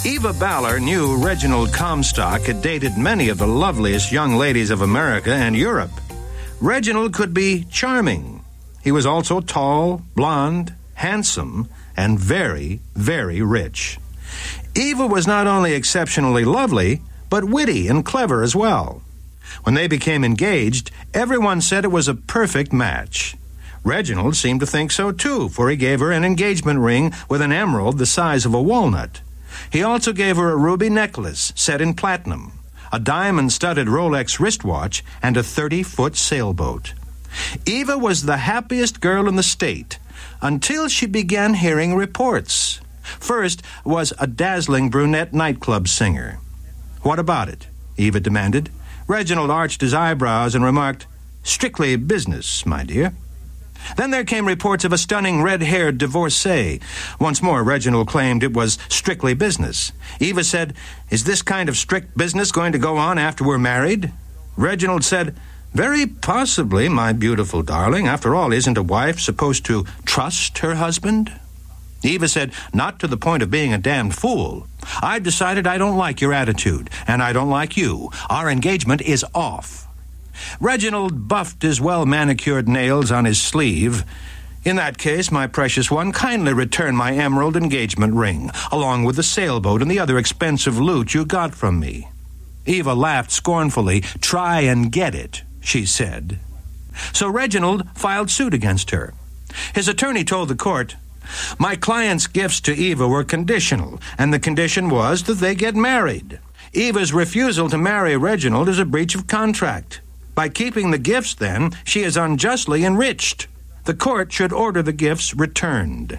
Eva Baller knew Reginald Comstock had dated many of the loveliest young ladies of America and Europe. Reginald could be charming. He was also tall, blonde, handsome, and very, very rich. Eva was not only exceptionally lovely, but witty and clever as well. When they became engaged, everyone said it was a perfect match. Reginald seemed to think so too, for he gave her an engagement ring with an emerald the size of a walnut. He also gave her a ruby necklace set in platinum, a diamond-studded Rolex wristwatch, and a 30-foot sailboat. Eva was the happiest girl in the state until she began hearing reports. First was a dazzling brunette nightclub singer. "What about it?" Eva demanded. Reginald arched his eyebrows and remarked, "Strictly business, my dear." Then there came reports of a stunning red-haired divorcee. Once more, Reginald claimed it was strictly business. Eva said, "Is this kind of strict business going to go on after we're married?" Reginald said, "Very possibly, my beautiful darling. After all, isn't a wife supposed to trust her husband?" Eva said, "Not to the point of being a damned fool. I've decided I don't like your attitude, and I don't like you. Our engagement is off." Reginald buffed his well-manicured nails on his sleeve. "In that case, my precious one, kindly return my emerald engagement ring, along with the sailboat and the other expensive loot you got from me." Eva laughed scornfully. "Try and get it," she said. So Reginald filed suit against her. His attorney told the court, "My client's gifts to Eva were conditional, and the condition was that they get married. Eva's refusal to marry Reginald is a breach of contract. By keeping the gifts, then, she is unjustly enriched. The court should order the gifts returned."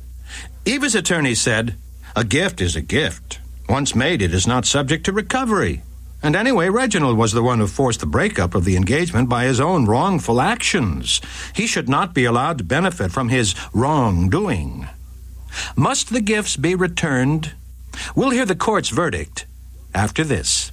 Eva's attorney said, "A gift is a gift. Once made, it is not subject to recovery. And anyway, Reginald was the one who forced the breakup of the engagement by his own wrongful actions. He should not be allowed to benefit from his wrongdoing. Must the gifts be returned? We'll hear the court's verdict after this.